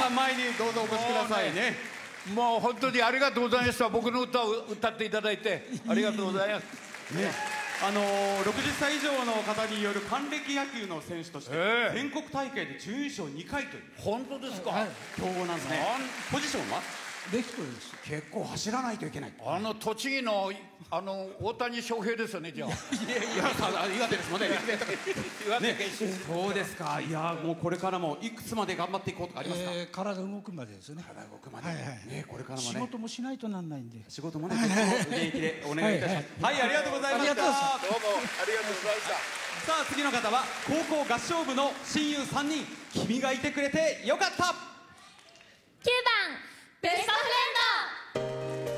さん前にどうぞお越しくださいね。 もう本当にありがとうございました。僕の歌を歌っていただいてありがとうございます。 ね、60歳以上の方による還暦野球の選手として全国大会で準優勝2回という本当ですか。 強豪なんですね。ポジションはレフトです。 結構走らないといけない。 栃木の大谷翔平ですよね。じゃあ岩手ですもんね。そうですか。いやもうこれからもいくつまで頑張っていこうとかありますか。 体動くまでですね。 体動くまでね、これからもね仕事もしないとなんないんで。 仕事もね、現役でお願いいたします。はい、ありがとうございました。どうもありがとうございました。 さあ次の方は高校合唱部の親友3人。君がいてくれてよかった。 9番ベストフレンド。